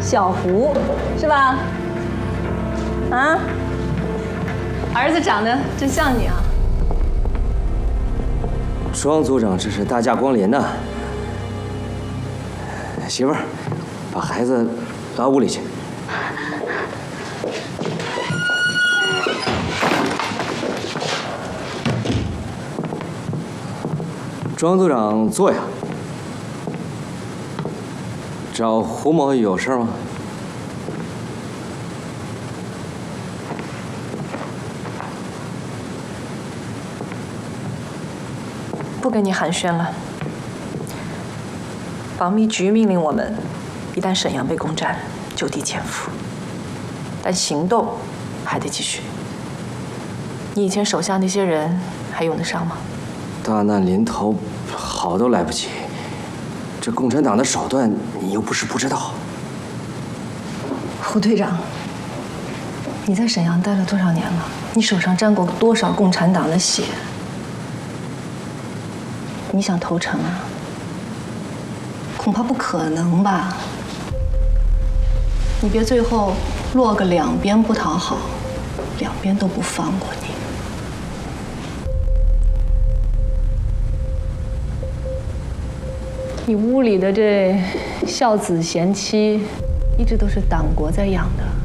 小胡，是吧？啊，儿子长得真像你啊！ 庄组长，这是大驾光临呐！媳妇儿，把孩子拉屋里去。庄组长，坐呀。找胡某有事吗？ 不跟你寒暄了。保密局命令我们，一旦沈阳被攻占，就地潜伏，但行动还得继续。你以前手下那些人还用得上吗？ 大难临头，好都来不及。这共产党的手段，你又不是不知道。 胡队长，你在沈阳待了多少年了？你手上沾过多少共产党的血？你想投诚啊？恐怕不可能吧？你别最后落个两边不讨好，两边都不放过你。你屋里的这孝子贤妻，一直都是党国在养的。